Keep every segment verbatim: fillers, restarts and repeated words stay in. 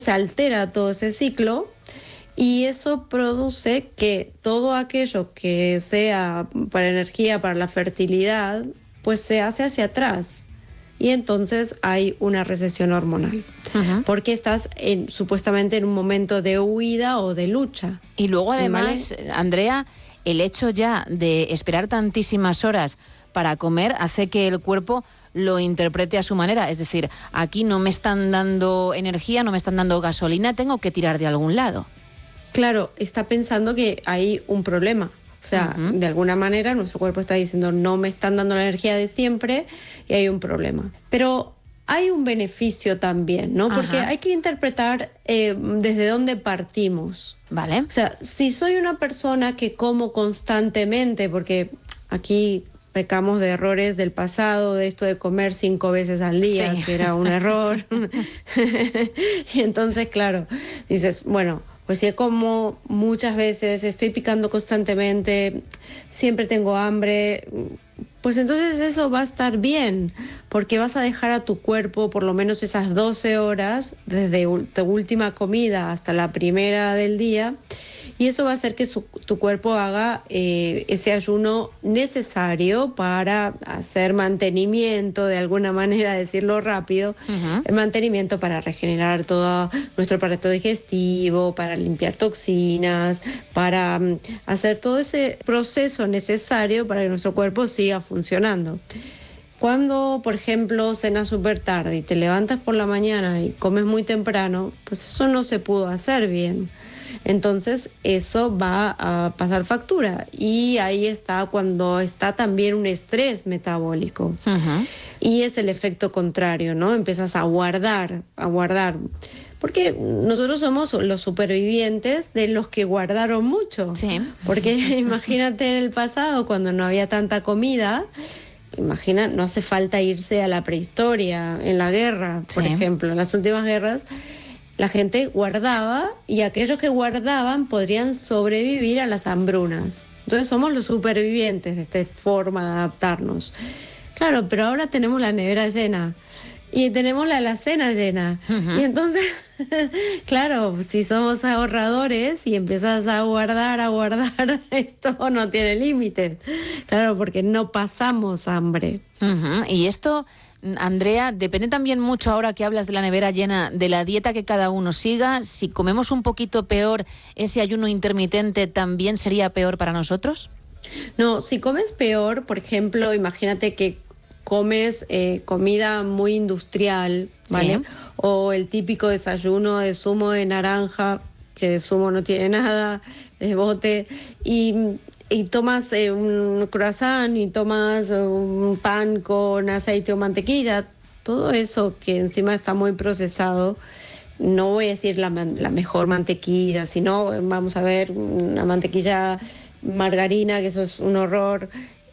se altera todo ese ciclo y eso produce que todo aquello que sea para energía, para la fertilidad, pues se hace hacia atrás. Y entonces hay una recesión hormonal, uh-huh. porque estás en, supuestamente en un momento de huida o de lucha. Y luego además, ¿vale? Andrea, el hecho ya de esperar tantísimas horas para comer hace que el cuerpo lo interprete a su manera. Es decir, aquí no me están dando energía, no me están dando gasolina, tengo que tirar de algún lado. Claro, está pensando que hay un problema. O sea, uh-huh. de alguna manera nuestro cuerpo está diciendo no me están dando la energía de siempre y hay un problema. Pero hay un beneficio también, ¿no? Porque uh-huh. hay que interpretar eh, desde dónde partimos. Vale. O sea, si soy una persona que como constantemente, porque aquí pecamos de errores del pasado, de esto de comer cinco veces al día, sí. que era un error. Y entonces, claro, dices, bueno, pues si como muchas veces, estoy picando constantemente, siempre tengo hambre, pues entonces eso va a estar bien, porque vas a dejar a tu cuerpo por lo menos esas doce horas, desde tu última comida hasta la primera del día, y eso va a hacer que su, tu cuerpo haga eh, ese ayuno necesario para hacer mantenimiento, de alguna manera decirlo rápido, uh-huh. el mantenimiento para regenerar todo nuestro aparato digestivo, para limpiar toxinas, para um, hacer todo ese proceso necesario para que nuestro cuerpo siga funcionando. Cuando, por ejemplo, cenas súper tarde y te levantas por la mañana y comes muy temprano, pues eso no se pudo hacer bien. Entonces eso va a pasar factura y ahí está cuando está también un estrés metabólico. Uh-huh. Y es el efecto contrario, ¿no? Empiezas a guardar, a guardar. Porque nosotros somos los supervivientes de los que guardaron mucho. Sí. Porque imagínate en el pasado cuando no había tanta comida. Imagina, no hace falta irse a la prehistoria, en la guerra, por sí. ejemplo, en las últimas guerras. La gente guardaba y aquellos que guardaban podrían sobrevivir a las hambrunas. Entonces somos los supervivientes de esta forma de adaptarnos. Claro, pero ahora tenemos la nevera llena y tenemos la alacena llena. Uh-huh. Y entonces, claro, si somos ahorradores y empiezas a guardar, a guardar, esto no tiene límites. Claro, porque no pasamos hambre. Uh-huh. Y esto, Andrea, depende también mucho, ahora que hablas de la nevera llena, de la dieta que cada uno siga. Si comemos un poquito peor, ¿ese ayuno intermitente también sería peor para nosotros? No, si comes peor, por ejemplo, imagínate que comes eh, comida muy industrial, ¿vale? Sí. O el típico desayuno de zumo de naranja, que de zumo no tiene nada, de bote, y... y tomas eh, un croissant y tomas un pan con aceite o mantequilla, todo eso que encima está muy procesado, no voy a decir la, la mejor mantequilla, sino vamos a ver una mantequilla margarina, que eso es un horror,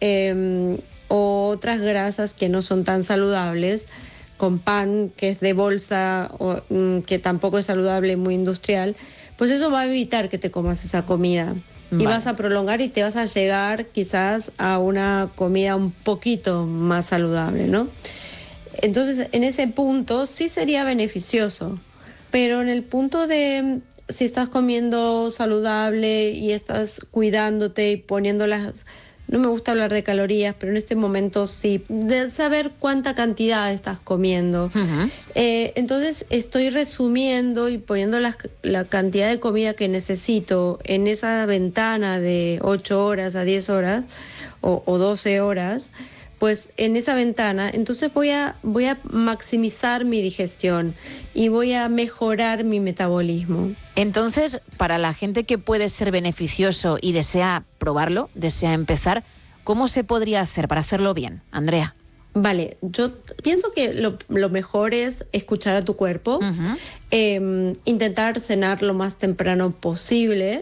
eh, o otras grasas que no son tan saludables, con pan que es de bolsa, o, que tampoco es saludable, muy industrial, pues eso va a evitar que te comas esa comida. Y vale. vas a prolongar y te vas a llegar quizás a una comida un poquito más saludable, ¿no? Entonces, en ese punto sí sería beneficioso, pero en el punto de si estás comiendo saludable y estás cuidándote y poniendo las... No me gusta hablar de calorías, pero en este momento sí, de saber cuánta cantidad estás comiendo. Uh-huh. Eh, entonces estoy resumiendo y poniendo la, la cantidad de comida que necesito en esa ventana de ocho horas a diez horas o, o doce horas, pues en esa ventana, entonces voy a, voy a maximizar mi digestión y voy a mejorar mi metabolismo. Entonces, para la gente que puede ser beneficioso y desea probarlo, desea empezar, ¿cómo se podría hacer para hacerlo bien, Andrea? Vale, yo pienso que lo, lo mejor es escuchar a tu cuerpo, uh-huh. eh, intentar cenar lo más temprano posible,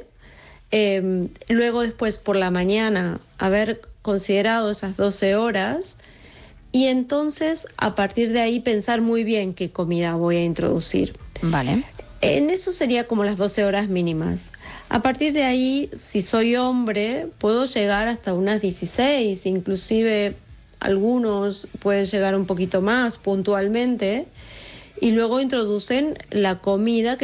eh, luego después por la mañana haber considerado esas doce horas y entonces a partir de ahí pensar muy bien qué comida voy a introducir. Vale. En eso sería como las doce horas mínimas. A partir de ahí, si soy hombre, puedo llegar hasta unas dieciséis, inclusive algunos pueden llegar un poquito más puntualmente, y luego introducen la comida que